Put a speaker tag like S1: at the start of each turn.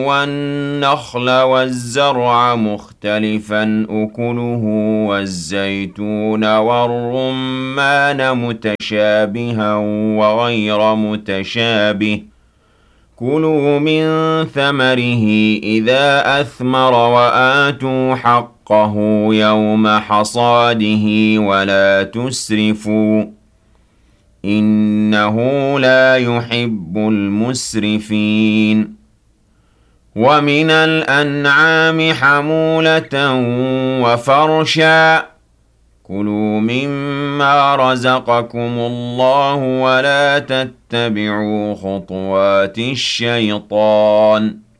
S1: والنخل والزرع مختلفا أكله والزيتون والرمان متشابها وغير متشابه كلوا من ثمره إذا أثمر وآتوا حقه يوم حصاده ولا تسرفوا إنه لا يحب المسرفين ومن الأنعام حمولة وفرشا كلوا مما رزقكم الله ولا تتبعوا خطوات الشيطان